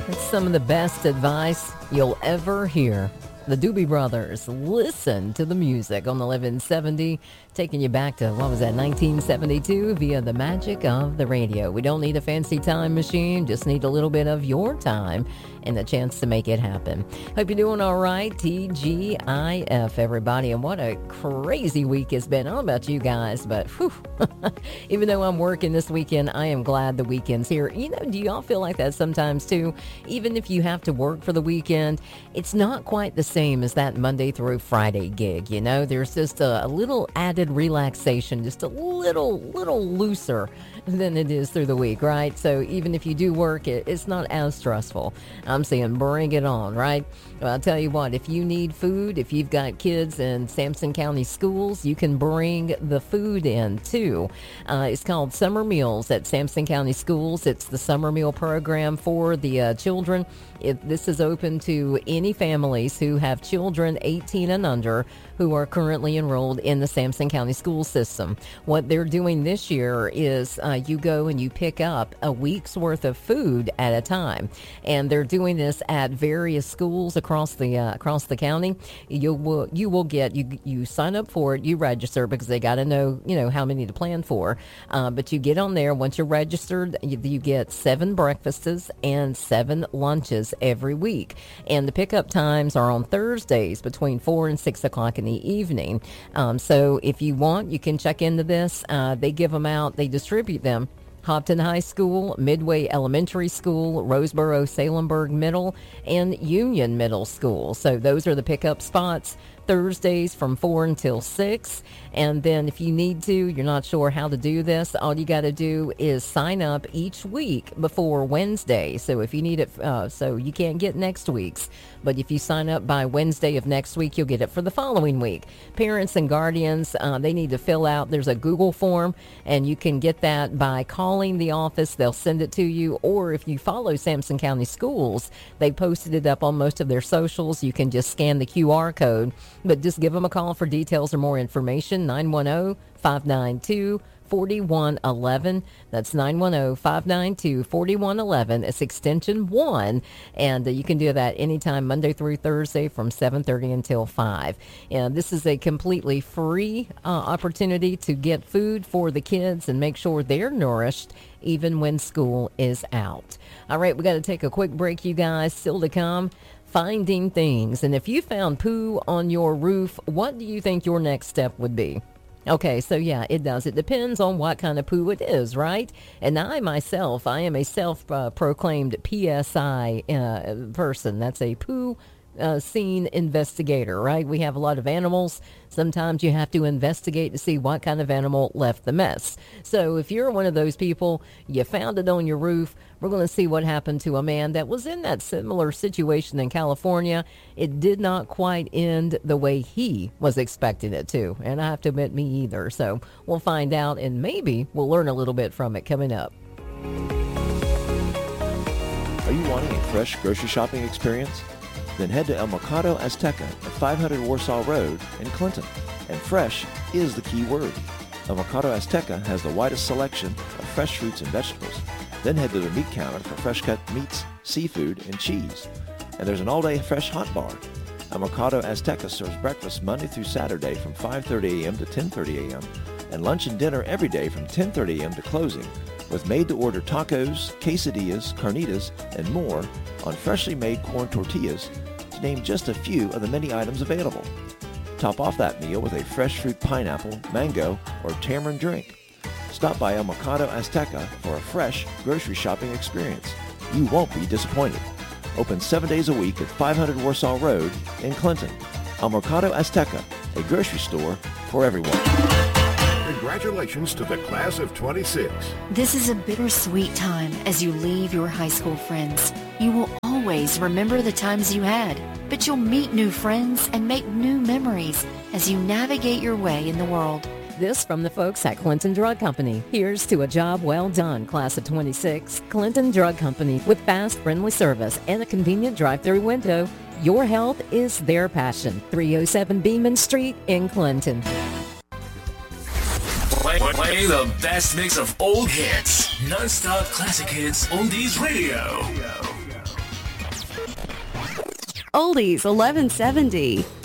It's some of the best advice you'll ever hear. The Doobie Brothers, listen to the music on 1170, taking you back to, 1972 via the magic of the radio. We don't need a fancy time machine, just need a little bit of your time and the chance to make it happen. Hope you're doing all right. TGIF, everybody. And what a crazy week it's been. I don't know about you guys, but whew, even though I'm working this weekend, I am glad the weekend's here. You know, do y'all feel like that sometimes too? Even if you have to work for the weekend, it's not quite the same as that Monday through Friday gig. You know, there's just a little added relaxation, just a little looser than it is through the week, right? So even if you do work, it's not as stressful. I'm saying bring it on, right? Well, I'll tell you what, if you need food, if you've got kids in Sampson County schools, you can bring the food in too. It's called Summer Meals at Sampson County Schools. It's the summer meal program for the children. This is open to any families who have children 18 and under who are currently enrolled in the Sampson County school system. What they're doing this year is you go and you pick up a week's worth of food at a time, and they're doing this at various schools across the county. You sign up for it, you register because they got to know how many to plan for. But you get on there once you're registered. You get 7 breakfasts and 7 lunches every week, and the pickup times are on Thursdays between 4 and 6 o'clock in the evening. So if you want, you can check into this. They give them out, they distribute them. Hopton High School, Midway Elementary School, Roseboro Salemburg Middle, and Union Middle School. So those are the pickup spots. Thursdays from 4 until 6. And then if you need to, you're not sure how to do this, all you got to do is sign up each week before Wednesday. So if you need it, so you can't get next week's, but if you sign up by Wednesday of next week, you'll get it for the following week. Parents and guardians, they need to fill out, there's a Google form, and you can get that by calling the office. They'll send it to you, or if you follow Sampson County Schools, they posted it up on most of their socials. You can just scan the QR code. But just give them a call for details or more information, 910-592-4111. That's 910-592-4111. It's extension 1. And you can do that anytime, Monday through Thursday from 7:30 until 5. And this is a completely free opportunity to get food for the kids and make sure they're nourished even when school is out. All right, we got to take a quick break, you guys. Still to come. Finding things. And if you found poo on your roof, what do you think your next step would be? Okay, so yeah, it does. It depends on what kind of poo it is, right? And I myself, I am a self-proclaimed PSI person. That's a poo scene investigator, right? We have a lot of animals. Sometimes you have to investigate to see what kind of animal left the mess. So if you're one of those people, you found it on your roof, we're going to see what happened to a man that was in that similar situation in California. It did not quite end the way he was expecting it to. And I have to admit, me either. So we'll find out, and maybe we'll learn a little bit from it coming up. Are you wanting a fresh grocery shopping experience? Then head to El Mercado Azteca at 500 Warsaw Road in Clinton. And fresh is the key word. El Mercado Azteca has the widest selection of fresh fruits and vegetables. Then head to the meat counter for fresh cut meats, seafood, and cheese. And there's an all-day fresh hot bar. El Mercado Azteca serves breakfast Monday through Saturday from 5:30 a.m. to 10:30 a.m. and lunch and dinner every day from 10:30 a.m. to closing, with made-to-order tacos, quesadillas, carnitas, and more on freshly made corn tortillas, to name just a few of the many items available. Top off that meal with a fresh fruit pineapple, mango, or tamarind drink. Stop by El Mercado Azteca for a fresh grocery shopping experience. You won't be disappointed. Open 7 days a week at 500 Warsaw Road in Clinton. El Mercado Azteca, a grocery store for everyone. Congratulations to the class of 26. This is a bittersweet time as you leave your high school friends. You will always remember the times you had, but you'll meet new friends and make new memories as you navigate your way in the world. This from the folks at Clinton Drug Company. Here's to a job well done, class of 26. Clinton Drug Company, with fast, friendly service and a convenient drive-through window. Your health is their passion. 307 Beeman Street in Clinton. Play the best mix of old hits. Non-stop classic hits, oldies radio. Oldies 1170.